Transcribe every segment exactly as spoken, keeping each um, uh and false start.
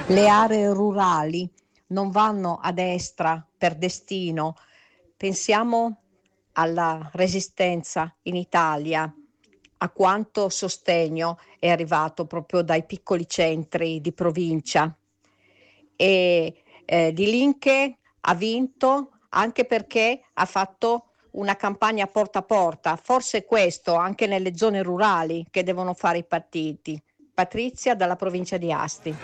Le aree rurali non vanno a destra per destino. Pensiamo alla Resistenza in Italia, a quanto sostegno è arrivato proprio dai piccoli centri di provincia. E eh, Di Linke ha vinto anche perché ha fatto una campagna porta a porta. Forse è questo anche nelle zone rurali che devono fare i partiti. Patrizia dalla provincia di Asti.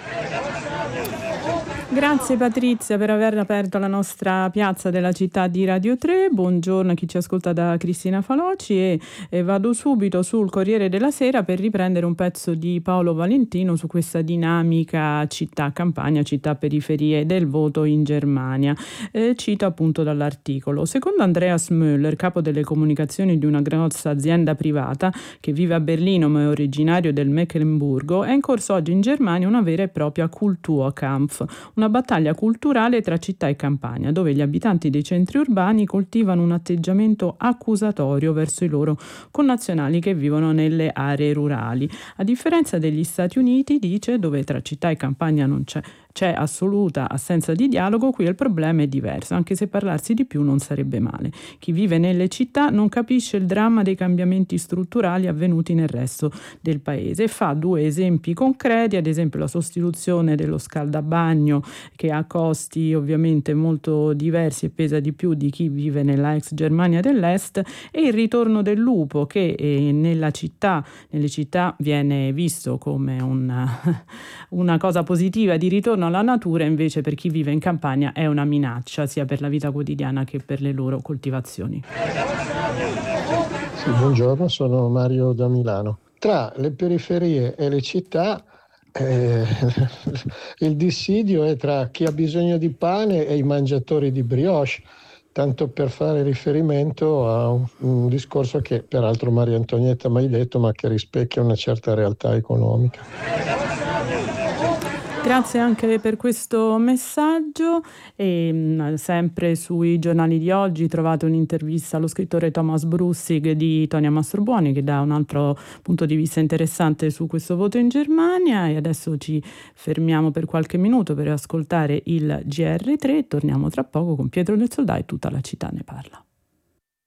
Grazie Patrizia per aver aperto la nostra piazza della città di Radio tre. Buongiorno a chi ci ascolta da Cristina Faloci e, e vado subito sul Corriere della Sera per riprendere un pezzo di Paolo Valentino su questa dinamica città-campagna, città-periferie del voto in Germania. Eh, cito appunto dall'articolo. Secondo Andreas Müller, capo delle comunicazioni di una grossa azienda privata che vive a Berlino ma è originario del Meckenburgo, è in corso oggi in Germania una vera e propria Kulturkampf, una battaglia culturale tra città e campagna, dove gli abitanti dei centri urbani coltivano un atteggiamento accusatorio verso i loro connazionali che vivono nelle aree rurali. A differenza degli Stati Uniti, dice, dove tra città e campagna non c'è C'è assoluta assenza di dialogo, qui il problema è diverso, anche se parlarsi di più non sarebbe male. Chi vive nelle città non capisce il dramma dei cambiamenti strutturali avvenuti nel resto del paese e fa due esempi concreti, ad esempio la sostituzione dello scaldabagno che ha costi ovviamente molto diversi e pesa di più di chi vive nella ex Germania dell'Est, e il ritorno del lupo che eh, nella città, nelle città viene visto come una, una cosa positiva di ritorno alla natura, invece per chi vive in campagna è una minaccia sia per la vita quotidiana che per le loro coltivazioni. Sì, buongiorno, sono Mario da Milano. Tra le periferie e le città eh, il dissidio è tra chi ha bisogno di pane e i mangiatori di brioche, tanto per fare riferimento a un, un discorso che peraltro Maria Antonietta ha mai detto, ma che rispecchia una certa realtà economica. Grazie anche per questo messaggio e mh, sempre sui giornali di oggi trovate un'intervista allo scrittore Thomas Brussig di Tonia Mastrobuoni che dà un altro punto di vista interessante su questo voto in Germania, e adesso ci fermiamo per qualche minuto per ascoltare il G R tre e torniamo tra poco con Pietro del Soldà e Tutta la città ne parla.